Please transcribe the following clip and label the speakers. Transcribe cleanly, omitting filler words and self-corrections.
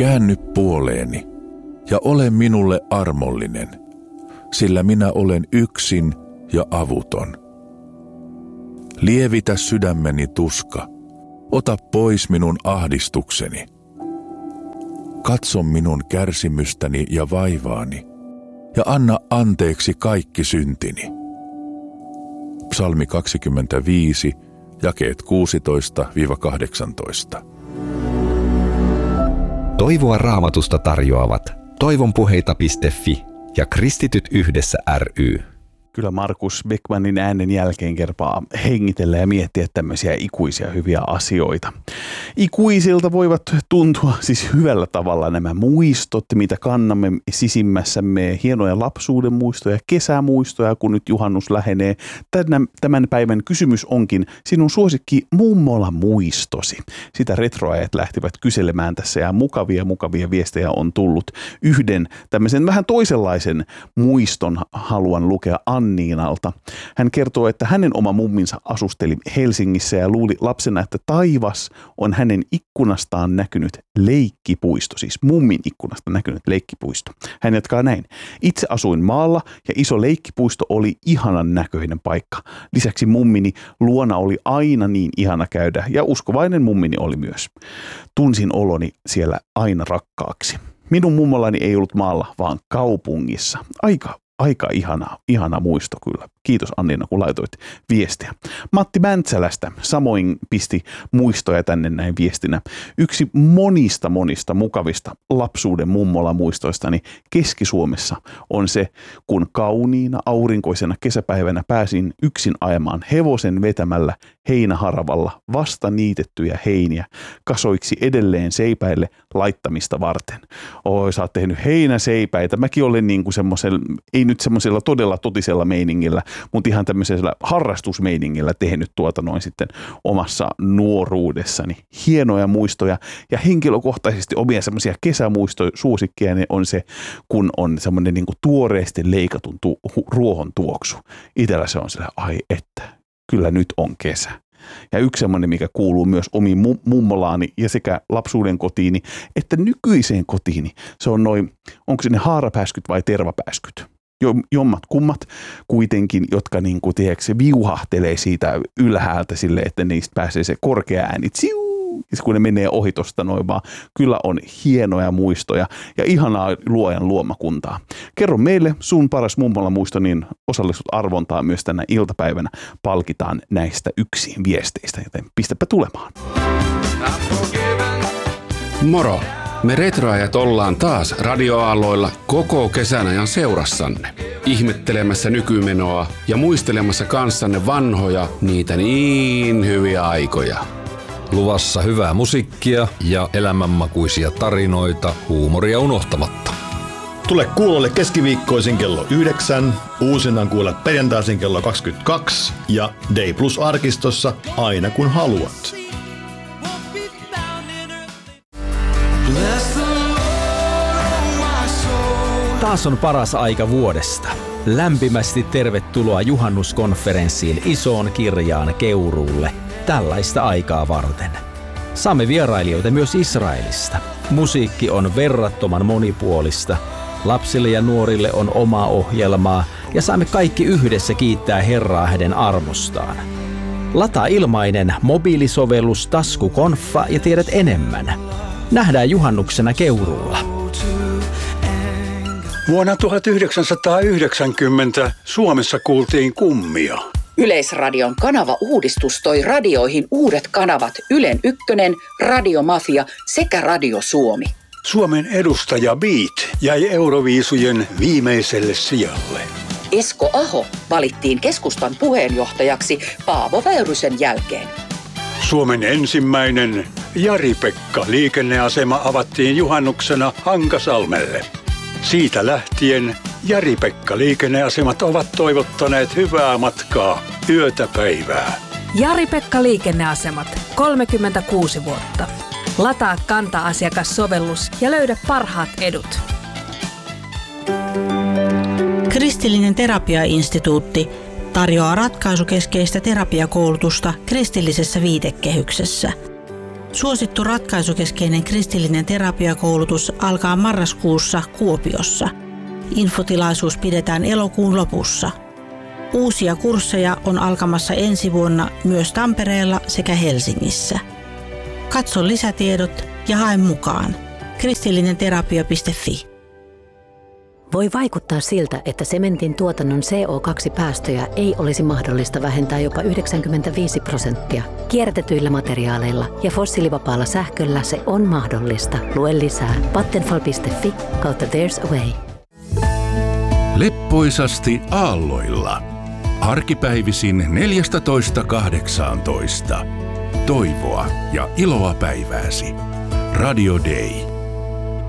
Speaker 1: käänny puoleeni ja ole minulle armollinen, sillä minä olen yksin ja avuton. Lievitä sydämeni tuska, ota pois minun ahdistukseni. Katso minun kärsimystäni ja vaivaani, ja anna anteeksi kaikki syntini. Psalmi 25, jakeet 16-18.
Speaker 2: Toivoa Raamatusta tarjoavat toivonpuheita.fi ja Kristityt yhdessä ry.
Speaker 3: Kyllä Markus Beckmannin äänen jälkeen kerpaa hengitellä ja miettiä tämmöisiä ikuisia hyviä asioita. Ikuisilta voivat tuntua siis hyvällä tavalla nämä muistot, mitä kannamme sisimmässämme, hienoja lapsuuden muistoja, kesämuistoja, kun nyt juhannus lähenee. Tämän päivän kysymys onkin sinun suosikki mummola muistosi. Sitä retroajat lähtivät kyselemään tässä ja mukavia viestejä on tullut. Yhden tämmöisen vähän toisenlaisen muiston haluan lukea Anniinalta. Hän kertoo, että hänen oma mumminsa asusteli Helsingissä ja luuli lapsena, että taivas on hänen ikkunastaan näkynyt leikkipuisto, siis mummin ikkunasta näkynyt leikkipuisto. Hän jatkaa näin. Itse asuin maalla ja iso leikkipuisto oli ihanan näköinen paikka. Lisäksi mummini luona oli aina niin ihana käydä ja uskovainen mummini oli myös. Tunsin oloni siellä aina rakkaaksi. Minun mummolani ei ollut maalla, vaan kaupungissa. Aika ihana muisto kyllä. Kiitos Anniina, kun laitoit viestiä. Matti Mäntsälästä samoin pisti muistoja tänne näin viestinä. Yksi monista mukavista lapsuuden mummola muistoistani Keski-Suomessa on se, kun kauniina aurinkoisena kesäpäivänä pääsin yksin ajamaan hevosen vetämällä heinäharavalla vasta niitettyjä heiniä kasoiksi edelleen seipäille laittamista varten. Oi, sä oot tehnyt heinäseipäitä. Mäkin olen niin kuin semmoisella, ei nyt semmoisella todella totisella meiningillä, mutta ihan tämmöisellä harrastusmeiningillä tehnyt sitten omassa nuoruudessani. Hienoja muistoja ja henkilökohtaisesti omia semmoisia kesämuistosuosikkeja ne on se, kun on semmoinen niin kuin tuoreesti leikatun ruohon tuoksu. Itellä se on sillä, ai että, kyllä nyt on kesä. Ja yksi semmoinen, mikä kuuluu myös omiin mummolaani ja sekä lapsuuden kotiini että nykyiseen kotiini, se on onko se ne haarapääskyt vai tervapääskyt? Jommat kummat kuitenkin, jotka niin kuin tiedätkö, viuhahtelee siitä ylhäältä silleen, että niistä pääsee se korkea ääni, kun ne menee ohi tosta noin vaan. Kyllä on hienoja muistoja ja ihanaa luojan luomakuntaa. Kerro meille sun paras mummola muisto, niin osallistut arvontaan myös tänä iltapäivänä. Palkitaan näistä yksin viesteistä, joten pistäpä tulemaan.
Speaker 4: Moro! Me retroajat ollaan taas radioaalloilla koko kesän ajan seurassanne. Ihmettelemässä nykymenoa ja muistelemassa kanssanne vanhoja, niitä niin hyviä aikoja.
Speaker 5: Luvassa hyvää musiikkia ja elämänmakuisia tarinoita, huumoria unohtamatta.
Speaker 6: Tule kuulolle keskiviikkoisin kello 9, uusinnan kuulet perjantaisin kello 22 ja Day Plus -arkistossa aina kun haluat.
Speaker 7: Taas on paras aika vuodesta. Lämpimästi tervetuloa juhannuskonferenssiin Isoon Kirjaan Keuruulle tällaista aikaa varten. Saamme vierailijoita myös Israelista. Musiikki on verrattoman monipuolista. Lapsille ja nuorille on omaa ohjelmaa ja saamme kaikki yhdessä kiittää Herraa hänen armostaan. Lataa ilmainen mobiilisovellus Taskukonfa ja tiedät enemmän. Nähdään juhannuksena Keuruulla.
Speaker 8: Vuonna 1990 Suomessa kuultiin kummia.
Speaker 9: Yleisradion kanava-uudistus toi radioihin uudet kanavat Ylen Ykkönen, Radiomafia sekä Radio Suomi.
Speaker 8: Suomen edustaja Beat jäi Euroviisujen viimeiselle sijalle.
Speaker 9: Esko Aho valittiin keskustan puheenjohtajaksi Paavo Väyrysen jälkeen.
Speaker 8: Suomen ensimmäinen Jari-Pekka liikenneasema avattiin juhannuksena Hankasalmelle. Siitä lähtien Jari-Pekka liikenneasemat ovat toivottaneet hyvää matkaa yötä päivää.
Speaker 10: Jari-Pekka liikenneasemat, 36 vuotta. Lataa Kanta-asiakassovellus ja löydä parhaat edut.
Speaker 11: Kristillinen terapiainstituutti tarjoaa ratkaisukeskeistä terapiakoulutusta kristillisessä viitekehyksessä. Suosittu ratkaisukeskeinen kristillinen terapiakoulutus alkaa marraskuussa Kuopiossa. Infotilaisuus pidetään elokuun lopussa. Uusia kursseja on alkamassa ensi vuonna myös Tampereella sekä Helsingissä. Katso lisätiedot ja hae mukaan. kristillinenterapia.fi.
Speaker 12: Voi vaikuttaa siltä, että sementin tuotannon CO2-päästöjä ei olisi mahdollista vähentää jopa 95%. Kierrätetyillä materiaaleilla ja fossiilivapaalla sähköllä se on mahdollista. Lue lisää vattenfall.fi/there's a way.
Speaker 1: Leppoisasti aalloilla. Arkipäivisin 14.18. Toivoa ja iloa päivääsi. Radio Day.